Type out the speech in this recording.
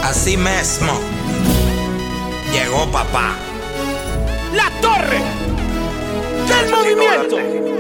Así mismo llegó papá. La torre del movimiento.